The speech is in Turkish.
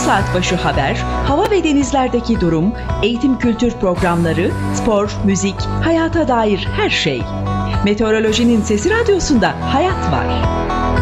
saat başı haber, hava ve denizlerdeki durum, eğitim kültür programları, spor, müzik, hayata dair her şey. Meteorolojinin Sesi Radyosu'nda hayat var.